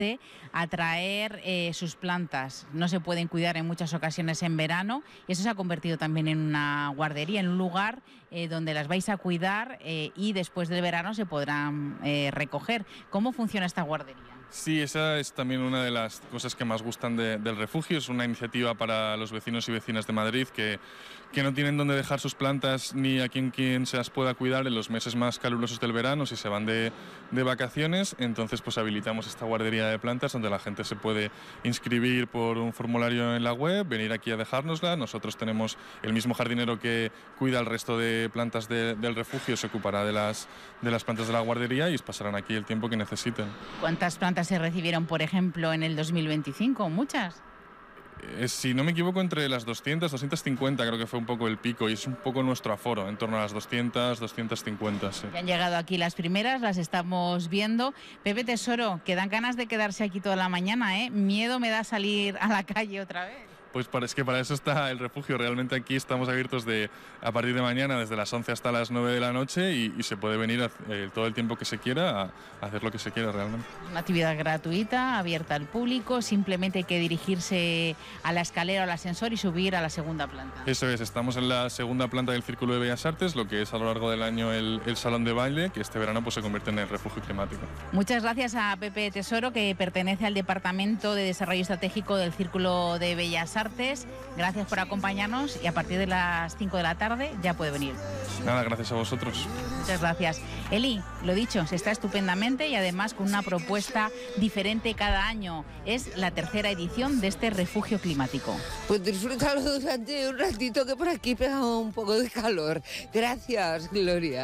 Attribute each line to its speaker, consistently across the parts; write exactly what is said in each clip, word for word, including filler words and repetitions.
Speaker 1: a traer eh, sus plantas. No se pueden cuidar en muchas ocasiones en verano y eso se ha convertido también en una guardería, en un lugar eh, donde las vais a cuidar eh, y después del verano se podrán eh, recoger. ¿Cómo funciona esta guardería?
Speaker 2: Sí, esa es también una de las cosas que más gustan de, del refugio. Es una iniciativa para los vecinos y vecinas de Madrid que, que no tienen dónde dejar sus plantas ni a quien, quien se las pueda cuidar en los meses más calurosos del verano si se van de, de vacaciones. Entonces pues habilitamos esta guardería de plantas donde la gente se puede inscribir por un formulario en la web, venir aquí a dejárnosla. Nosotros tenemos el mismo jardinero que cuida el resto de plantas de, del refugio, se ocupará de las, de las plantas de la guardería y pasarán aquí el tiempo que necesiten.
Speaker 1: ¿Cuántas plantas se recibieron, por ejemplo, en el dos mil veinticinco? ¿Muchas?
Speaker 2: Eh, si no me equivoco, entre las doscientas, doscientas cincuenta creo que fue un poco el pico y es un poco nuestro aforo, en torno a las doscientas, doscientas cincuenta, sí.
Speaker 1: Ya han llegado aquí las primeras, las estamos viendo. Pepe Tesoro, que dan ganas de quedarse aquí toda la mañana, ¿eh? Miedo me da salir a la calle otra vez.
Speaker 2: Pues es que para eso está el refugio. Realmente aquí estamos abiertos de, a partir de mañana desde las once hasta las nueve de la noche y, y se puede venir a, eh, todo el tiempo que se quiera a, a hacer lo que se quiera realmente.
Speaker 1: Una actividad gratuita, abierta al público, simplemente hay que dirigirse a la escalera o al ascensor y subir a la segunda planta.
Speaker 2: Eso es, estamos en la segunda planta del Círculo de Bellas Artes, lo que es a lo largo del año el, el salón de baile, que este verano pues se convierte en el refugio climático.
Speaker 1: Muchas gracias a Pepe Tesoro, que pertenece al Departamento de Desarrollo Estratégico del Círculo de Bellas Artes. Gracias por acompañarnos y a partir de las cinco de la tarde ya puede venir.
Speaker 2: Nada, gracias a vosotros.
Speaker 1: Muchas gracias. Eli, lo dicho, se está estupendamente y además con una propuesta diferente cada año. Es la tercera edición de este refugio climático.
Speaker 3: Pues disfrútalo durante un ratito que por aquí pega un poco de calor. Gracias, Gloria.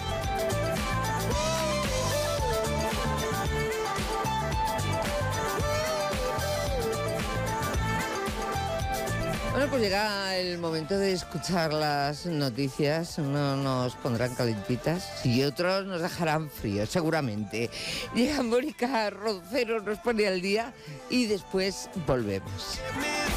Speaker 3: Bueno, pues llega el momento de escuchar las noticias. Unos nos pondrán calentitas y otros nos dejarán fríos, seguramente. Llega Mónica Roncero, nos pone al día y después volvemos.